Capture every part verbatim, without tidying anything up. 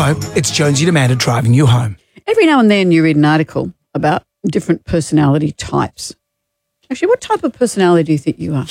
Hello, it's Jonesy Amanda driving you home. Every now and then you read an article about different personality types. Actually, what type of personality do you think you are?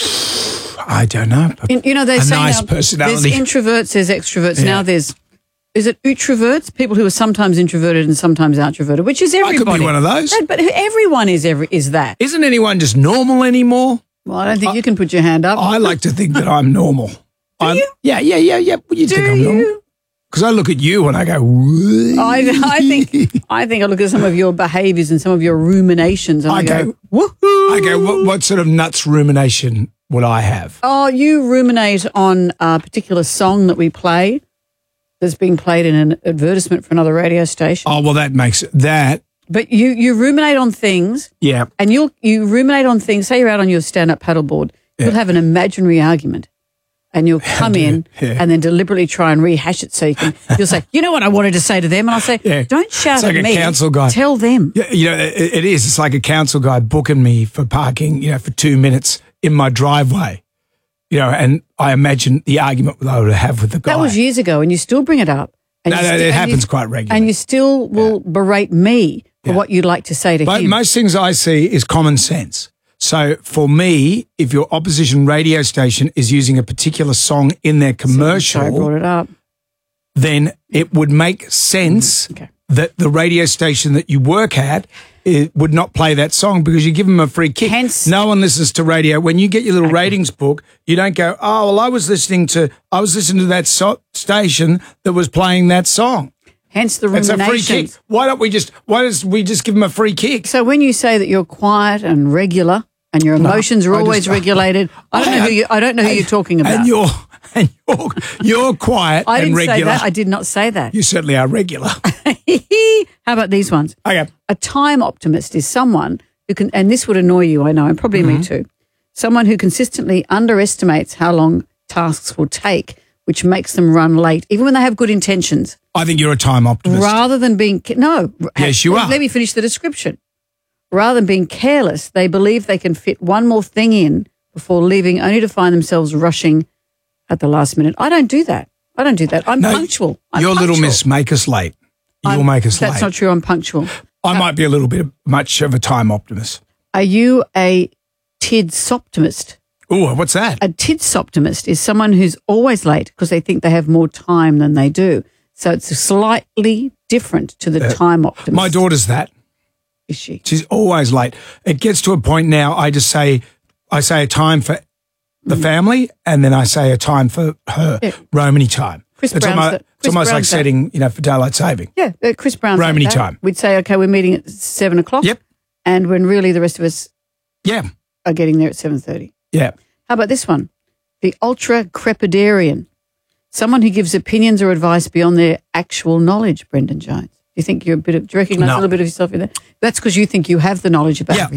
I don't know. In, you know, they a say nice now, personality. There's introverts, there's extroverts. Yeah. Now there's, is it outroverts? People who are sometimes introverted and sometimes outroverted, which is everybody. I could be one of those. No, but everyone is every is that. Isn't anyone just normal anymore? Well, I don't think I, you can put your hand up. I like to think that I'm normal. Do I'm, you? Yeah, yeah, yeah, yeah. What do you Do think I'm normal? you? Because I look at you and I go, "Whoa." I, I think I think I look at some of your behaviours and some of your ruminations and I, I go, go, woohoo. I go, what, what sort of nuts rumination would I have? Oh, you ruminate on a particular song that we play that's being played in an advertisement for another radio station. Oh, well, that makes that. But you, you ruminate on things. Yeah. And you'll you ruminate on things. Say you're out on your stand-up paddleboard. Yeah. You'll have an imaginary argument. And you'll come in yeah. and then deliberately try and rehash it so you can, you'll say, you know what I wanted to say to them? And I'll say, Yeah. don't shout It's like at a me. council guy. Tell them. Yeah, you know, it, it is. It's like a council guy booking me for parking, you know, for two minutes in my driveway, you know, and I imagine the argument that I would have with the guy. That was years ago and you still bring it up. And No, you no, sti- it and happens you- quite regularly. And you still will berate me for Yeah. what you'd like to say to But him. most things I see is common sense. So for me, if your opposition radio station is using a particular song in their commercial, Sorry, I brought it up. then it would make sense Okay. that the radio station that you work at it would not play that song because you give them a free kick. Hence- no one listens to radio. When you get your little ratings book, you don't go, oh, well, I was listening to, I was listening to that so- station that was playing that song. Hence the It's a free ruminations. kick. Why don't we just, why does we just give them a free kick? So when you say that you're quiet and regular and your emotions are I always just- regulated, I don't know who you, I don't know who you're talking about. And you're, and you're, you're quiet I and didn't regular. say that. I did not say that. You certainly are regular. How about these ones? Okay. A time optimist is someone who can, and this would annoy you, I know, and probably Mm-hmm. me too, someone who consistently underestimates how long tasks will take, which makes them run late, even when they have good intentions. I think you're a time optimist. Rather than being, no. Yes, you let, are. Let me finish the description. Rather than being careless, they believe they can fit one more thing in before leaving, only to find themselves rushing at the last minute. I don't do that. I don't do that. I'm No, punctual. I'm your little punctual. miss make us late. You'll I'm- make us That's late. not true. I'm punctual. I might be a little bit much of a time optimist. Are you a tidsoptimist? Oh, what's that? A tidsoptimist is someone who's always late because they think they have more time than they do. So it's slightly different to the time optimist. My daughter's that. Is she? She's always late. It gets to a point now I just say, I say a time for the family and then I say a time for her, Yeah. Romany time. Chris it's Brown's almost, that- it's Chris almost like Brown's that. setting, you know, for daylight saving. Yeah, uh, Chris Brown's Romany like that. time. We'd say, okay, we're meeting at seven o'clock. Yep. And when really the rest of us Yeah. are getting there at seven thirty. Yeah. How about this one? The ultra-crepidarian, someone who gives opinions or advice beyond their actual knowledge, Brendan Jones. Do you think you're a bit of, do you recognise No. a little bit of yourself in there? That's because you think you have the knowledge about Yeah. everything.